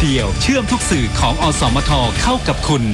เดียวเชื่อมทุกสื่อของอสมทเข้ากับคุณ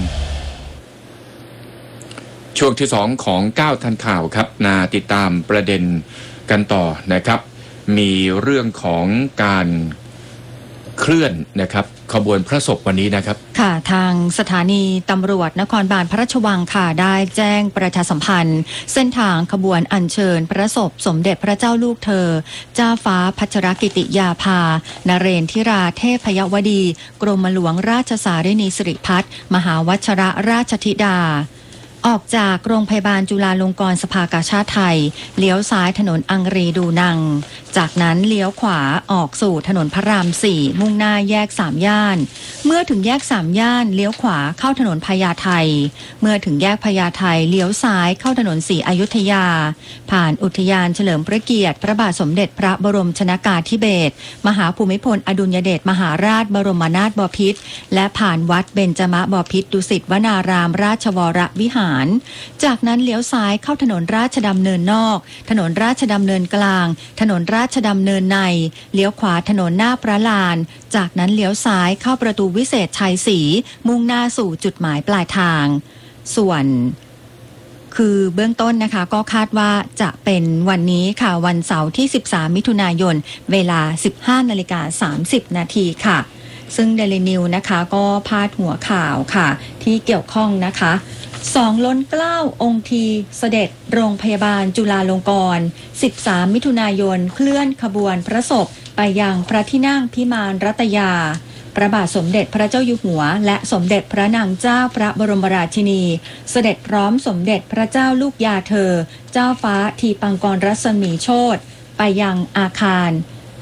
ช่วงที่2ของ9ทันข่าวครับนาติดตามประเด็นกันต่อนะครับมีเรื่องของการเคลื่อนนะครับขบวนพระศพวันนี้นะครับค่ะทางสถานีตำรวจนครบาลพระราชวังค่ะได้แจ้งประชาสัมพันธ์เส้นทางขบวนอัญเชิญพระศพสมเด็จพระเจ้าลูกเธอเจ้าฟ้าพัชรกิติยาภานเรนทิราเทพยวดีกรมหลวงราชสารินีสิริพัฒน์มหาวชิรราชธิดาออกจากโรงพยาบาลจุฬาลงกรณ์สภากาชาดไทยเลี้ยวซ้ายถนนอังรีดูนังจากนั้นเลี้ยวขวาออกสู่ถนนพระราม4มุ่งหน้าแยก3ย่านเมื่อถึงแยก3ย่านเลี้ยวขวาเข้าถนนพญาไทเมื่อถึงแยกพญาไทเลี้ยวซ้ายเข้าถนนศรีอยุธยาผ่านอุทยานเฉลิมพระเกียรติพระบาทสมเด็จพระบรมชนกาธิเบศรมหาภูมิพลอดุลยเดชมหาราชบรมนาถบพิตรและผ่านวัดเบญจมบพิตรดุสิตวนารามราชวรวิหารจากนั้นเลี้ยวซ้ายเข้าถนนราชดำเนินนอกถนนราชดำเนินกลางถนนราชดำเนินในเลี้ยวขวาถนนหน้าพระลานจากนั้นเลี้ยวซ้ายเข้าประตูวิเศษชัยศรีมุ่งหน้าสู่จุดหมายปลายทางส่วนคือเบื้องต้นนะคะก็คาดว่าจะเป็นวันนี้ค่ะวันเสาร์ที่13มิถุนายนเวลา 15:30 นาทีค่ะซึ่ง Daily News นะคะก็พาดหัวข่าวค่ะที่เกี่ยวข้องนะคะ2ล้นเกล้าองค์ทีเสด็จโรงพยาบาลจุฬาลงกรณ์13มิถุนายนเคลื่อนขบวนพระศพไปยังพระที่นั่งพิมานรัตยาพระบาทสมเด็จพระเจ้าอยู่หัวและสมเด็จพระนางเจ้าพระบรมราชินีเสด็จพร้อมสมเด็จพระเจ้าลูกยาเธอเจ้าฟ้าทีปังกรรัศมีโชติไปยังอาคาร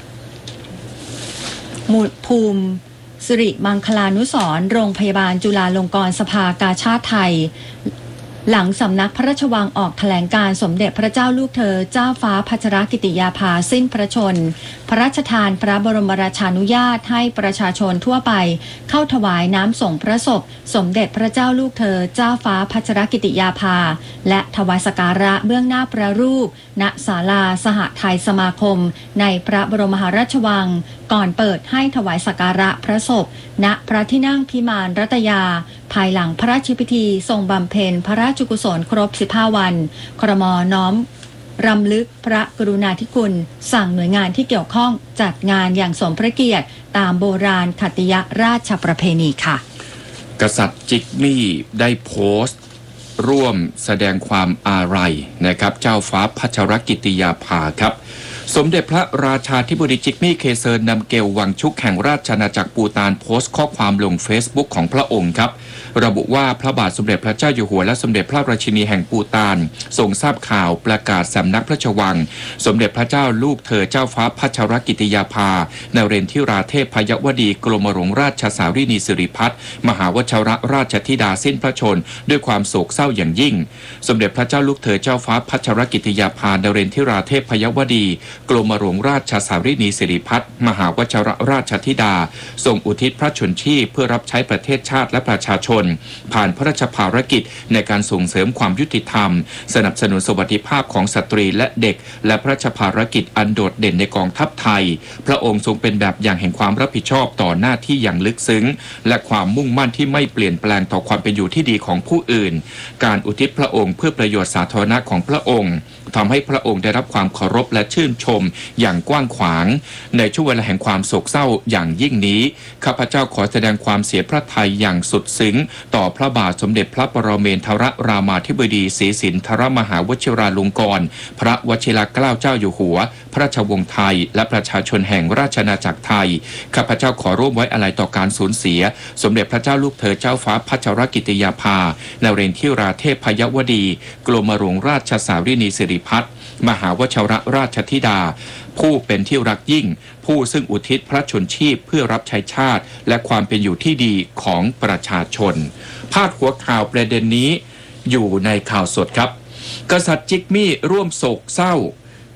ภูมิสิริมังคลานุสรณ์โรงพยาบาลจุฬาลงกรณ์สภากาชาดไทยหลังสำนักพระราชวังออกแถลงการสมเด็จพระเจ้าลูกเธอเจ้าฟ้าพัชรกิติยาภาสิ้นพระชนม์พระราชทานพระบรมราชานุญาตให้ประชาชนทั่วไปเข้าถวายน้ำส่งพระศพสมเด็จพระเจ้าลูกเธอเจ้าฟ้าพัชรกิติยาภาและถวายสักการะเบื้องหน้าพระรูปณศาลาสหไทยสมาคมในพระบรมมหาราชวังก่อนเปิดให้ถวายสักการะพระศพณพระที่นั่งพิมานรัตยาภายหลังพระราชพิธีทรงบำเพ็ญพระราชกุศลครบ15วันครม.น้อมรำลึกพระกรุณาธิคุณสั่งหน่วยงานที่เกี่ยวข้องจัดงานอย่างสมพระเกียรติตามโบราณขัตติยราชประเพณีค่ะกษัตริย์จิกมี่ได้โพสต์ร่วมแสดงความอาลัยนะครับเจ้าฟ้าพัชรกิติยาภาครับสมเด็จพระราชาธิบดีจิกมี่เคเซิร์นนำเกลวังชุกแห่งราชอาณาจักรปูตานโพสต์ข้อความลง Facebook ของพระองค์ครับระบุว่าพระบาทสมเด็จพระเจ้าอยู่หัวและสมเด็จพระราชินีแห่งปูตานทรงทราบข่าวประกาศสำนักพระราชวังสมเด็จพระเจ้าลูกเธอเจ้าฟ้าพัชรกิติยาภานเรนทิราเทพยวดีกรมหลวงราชสารินีสิริพัฒน์มหาวชิรราชธิดาสิ้นพระชนม์ด้วยความโศกเศร้าอย่างยิ่งสมเด็จพระเจ้าลูกเธอเจ้าฟ้าพัชรกิติยาภานเรนทิราเทพยวดีกรมหลวงราชสารินีสิริพัฒน์มหาวชิรราชธิดาทรงอุทิศพระชนชีพเพื่อรับใช้ประเทศชาติและประชาชนผ่านพระราชภารกิจในการส่งเสริมความยุติธรรมสนับสนุนสวัสดิภาพของสตรีและเด็กและพระราชภารกิจอันโดดเด่นในกองทัพไทยพระองค์ทรงเป็นแบบอย่างแห่งความรับผิดชอบต่อหน้าที่อย่างลึกซึ้งและความมุ่งมั่นที่ไม่เปลี่ยนแปลงต่อความเป็นอยู่ที่ดีของผู้อื่นการอุทิศพระองค์เพื่อประโยชน์สาธารณะของพระองค์ทำให้พระองค์ได้รับความเคารพและชื่นชมอย่างกว้างขวางในช่วงเวลาแห่งความโศกเศร้าอย่างยิ่งนี้ข้าพเจ้าขอแสดงความเสียพระทัยอย่างสุดซึ้งต่อพระบาทสมเด็จพระปรเมนทรรามาธิบดีศรีสินธรมหาวชิราลงกรณ์พระวชิรเกล้าเจ้าอยู่หัวพระราชวงศ์ไทยและประชาชนแห่งราชอาณาจักรไทยข้าพเจ้าขอร่วมไว้อาลัยต่อการสูญเสียสมเด็จพระเจ้าลูกเธอเจ้าฟ้าพัชรกิติยาภานเรนทิราเทพยวดีกรมหลวงราชสารินีสิริพัฒน์มหาวชิรราชธิดาผู้เป็นที่รักยิ่งผู้ซึ่งอุทิศพระชนชีพเพื่อรับใช้ชาติและความเป็นอยู่ที่ดีของประชาชนพาดหัวข่าวประเด็นนี้อยู่ในข่าวสดครับกษัตริย์จิกมี่ร่วมโศกเศร้า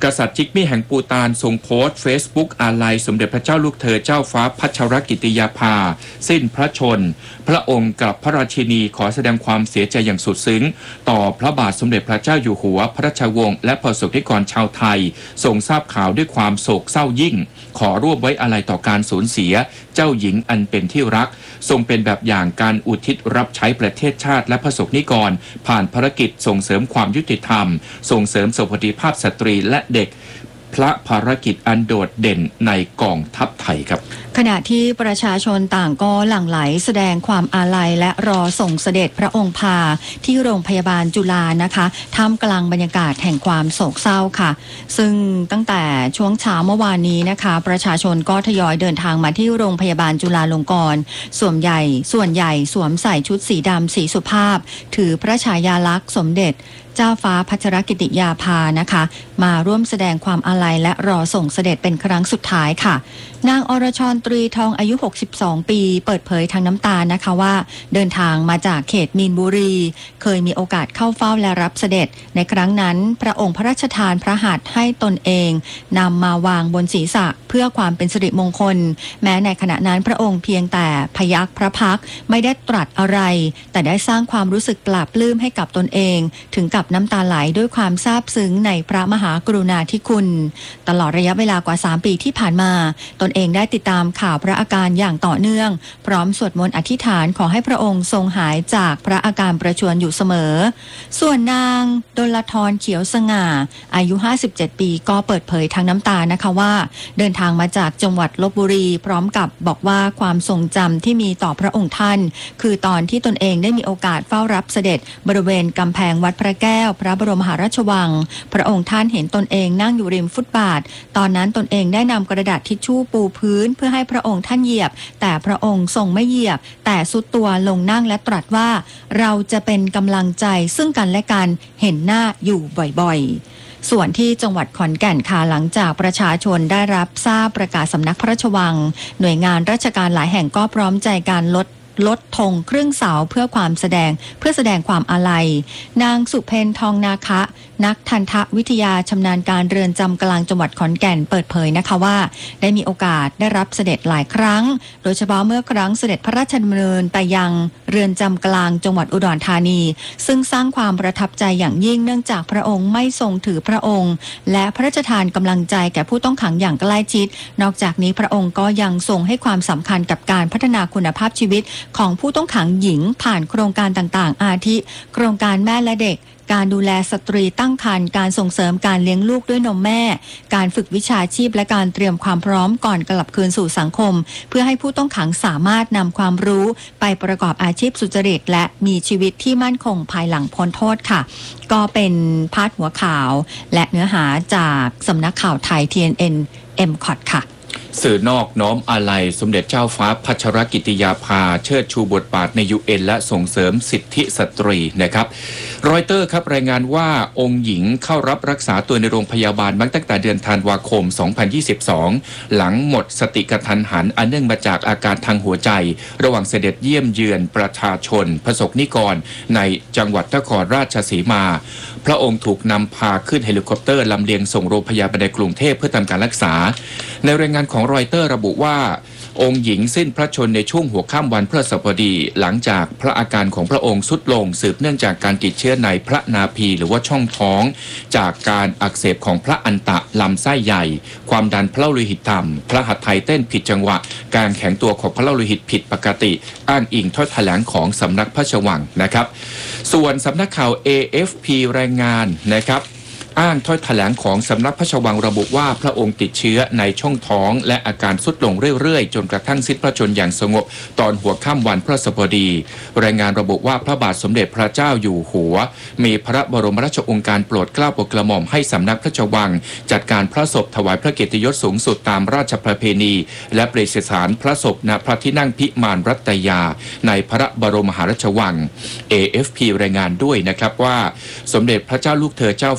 กษัตริย์จิกมี่แห่งปูตานทรงโพสต์ Facebook อาลัยสมเด็จพระเจ้าลูกเธอเจ้าฟ้าพัชรกิติยาภาสิ้นพระชนพระองค์กับพระราชินีขอแสดงความเสียใจอย่างสุดซึ้งต่อพระบาทสมเด็จพระเจ้าอยู่หัวพระราชวงศ์และประสบนิกรชาวไทยทรงทราบข่าวด้วยความโศกเศร้ายิ่งขอร่วมไว้อาลัยต่อการสูญเสียเจ้าหญิงอันเป็นที่รักทรงเป็นแบบอย่างการอุทิศรับใช้ประเทศชาติและประสบนิกรผ่านภารกิจส่งเสริมความยุติธรรมส่งเสริมสวัสดิภาพสตรีและเด็กพระภารกิจอันโดดเด่นในกองทัพไทยครับขณะที่ประชาชนต่างก็หลั่งไหลแสดงความอาลัยและรอส่งเสด็จพระองค์พาที่โรงพยาบาลจุฬานะคะท่ามกลางบรรยากาศแห่งความโศกเศร้าค่ะซึ่งตั้งแต่ช่วงเช้าเมื่อวานนี้นะคะประชาชนก็ทยอยเดินทางมาที่โรงพยาบาลจุฬาลงกรณ์ส่วนใหญ่สวมใส่ชุดสีดำสีสุภาพถือพระฉายาลักษณ์สมเด็จเจ้าฟ้าพัชรกิติยาภานะคะมาร่วมแสดงความอาลัยและรอส่งเสด็จเป็นครั้งสุดท้ายค่ะนางอรชรตรีทองอายุ62ปีเปิดเผยทางน้ำตานะคะว่าเดินทางมาจากเขตมีนบุรีเคยมีโอกาสเข้าเฝ้าและรับเสด็จในครั้งนั้นพระองค์พระราชทานพระหัตถ์ให้ตนเองนำมาวางบนศีรษะเพื่อความเป็นสิริมงคลแม้ในขณะนั้นพระองค์เพียงแต่พยักพระพักตร์ไม่ได้ตรัสอะไรแต่ได้สร้างความรู้สึกปลาบปลื้มให้กับตนเองถึงกับน้ำตาไหลด้วยความซาบซึ้งในพระมหากรุณาธิคุณตลอดระยะเวลากว่า3ปีที่ผ่านมาตนเองได้ติดตามข่าวพระอาการอย่างต่อเนื่องพร้อมสวดมนต์อธิษฐานขอให้พระองค์ทรงหายจากพระอาการประชวรอยู่เสมอส่วนนางดลธรเขียวสง่าอายุ57ปีก็เปิดเผยทางน้ำตานะคะว่าเดินทางมาจากจังหวัดลพบุรีพร้อมกับบอกว่าความทรงจำที่มีต่อพระองค์ท่านคือตอนที่ตนเองได้มีโอกาสเฝ้ารับเสด็จบริเวณกำแพงวัดพระแก้วพระบรมมหาราชวังพระองค์ท่านเห็นตนเองนั่งอยู่ริมฟุตบาทตอนนั้นตนเองได้นำกระดาษทิชชู่ปูพื้นเพื่อให้พระองค์ท่านเหยียบแต่พระองค์ทรงไม่เหยียบแต่สุดตัวลงนั่งและตรัสว่าเราจะเป็นกำลังใจซึ่งกันและกันเห็นหน้าอยู่บ่อยๆส่วนที่จังหวัดขอนแก่นค่ะหลังจากประชาชนได้รับทราบประกาศสำนักพระราชวังหน่วยงานราชการหลายแห่งก็พร้อมใจการลดธงครึ่งเสาเพื่อแสดงความอาลัยนางสุเพนทองนาคะนักทันตวิทยาชำนาญการเรือนจำกลางจังหวัดขอนแก่นเปิดเผยนะคะว่าได้มีโอกาสได้รับเสด็จหลายครั้งโดยเฉพาะเมื่อครั้งเสด็จพระราชดำเนินไปยังเรือนจำกลางจังหวัดอุดรธานีซึ่งสร้างความประทับใจอย่างยิ่งเนื่องจากพระองค์ไม่ทรงถือพระองค์และพระราชทานกำลังใจแก่ผู้ต้องขังอย่างใกล้ชิดนอกจากนี้พระองค์ก็ยังทรงให้ความสำคัญกับการพัฒนาคุณภาพชีวิตของผู้ต้องขังหญิงผ่านโครงการต่างๆอาทิโครงการแม่และเด็กการดูแลสตรีตั้งครรภ์การส่งเสริมการเลี้ยงลูกด้วยนมแม่การฝึกวิชาชีพและการเตรียมความพร้อมก่อนกลับคืนสู่สังคมเพื่อให้ผู้ต้องขังสามารถนำความรู้ไปประกอบอาชีพสุจริตและมีชีวิตที่มั่นคงภายหลังพ้นโทษค่ะก็เป็นพาดหัวข่าวและเนื้อหาจากสำนักข่าวไทย TNN MCOT ค่ะสื่อนอกน้อมอาลัยสมเด็จเจ้าฟ้าพัชรกิติยาภาเชิดชูบทบาทใน UN และส่งเสริมสิทธิสตรีนะครับรอยเตอร์ครับรายงานว่าองค์หญิงเข้ารับรักษาตัวในโรงพยาบาลมาตั้งแต่เดือนธันวาคม 2022 หลังหมดสติกระทันหันอันเนื่องมาจากอาการทางหัวใจระหว่างเสด็จเยี่ยมเยือนประชาชนประสบนิกรในจังหวัดนครราชสีมาพระองค์ถูกนำพาขึ้นเฮลิคอปเตอร์ลำเลียงส่งโรงพยาบาลในกรุงเทพเพื่อทำการรักษาในรายงานของรอยเตอร์ระบุว่าองค์หญิงสิ้นพระชนในช่วงหัวค่ำวันพฤหัสบดีหลังจากพระอาการของพระองค์ทรุดลงสืบเนื่องจากการติดเชื้อในพระนาภีหรือว่าช่องท้องจากการอักเสบของพระอันตะลำไส้ใหญ่ความดันพระโลหิตต่ำพระหัตถ์ไทยเต้นผิดจังหวะการแข็งตัวของพระโลหิตผิดปกติอ้างอิงถ้อยแถลงของสำนักพระราชวังนะครับส่วนสำนักข่าว AFP รายงานนะครับ อ้างถ้อยแถลงของสำนักพระราชวังระบุว่าพระองค์ติดเชื้อในช่องท้องและอาการทรุดลงเรื่อยๆจนกระทั่งสิ้นพระชนม์อย่างสงบตอนหัวค่ำวันพฤหัสบดีรายงานระบุว่าพระบาทสมเด็จพระเจ้าอยู่หัวมีพระบรมราชโองการโปรดเกล้าโปรดกระหม่อมให้สำนักพระราชวังจัดการพระศพถวายพระเกียรติยศสูงสุดตามราชประเพณีและประดิษฐานพระศพณพระที่นั่งพิมานรัตยาในพระบรมมหาราชวัง AFP รายงานด้วยนะครับว่าสมเด็จพระเจ้าลูกเธอเจ้าฟ้าพั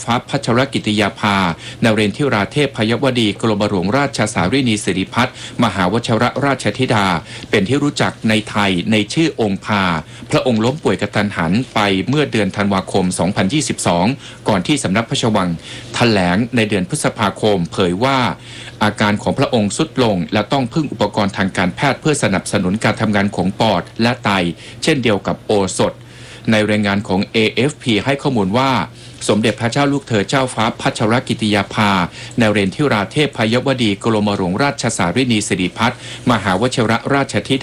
ชรกิติยาภานเรนทิราเทพพยวดีกรมหลวงราชสารินีสิริพัฒน์มหาวชรราชธิดาเป็นที่รู้จักในไทยในชื่อองค์พาพระองค์ล้มป่วยกระทันหันไปเมื่อเดือนธันวาคม 2022 ก่อนที่สำนักพระราชวังแถลงในเดือนพฤษภาคมเผยว่าอาการของพระองค์ทรุดลงและต้องพึ่งอุปกรณ์ทางการแพทย์เพื่อสนับสนุนการทำงานของปอดและไตเช่นเดียวกับโอสถในรายงานของ AFP ให้ข้อมูลว่าสมเด็จพระเจ้าลูกเธอเจ้าฟ้าพัชรกิติยาภานเรนทิราเทพพยวดีกรมหลวงราชสารินีสิริพัฒน์มหาวชิรราชธิ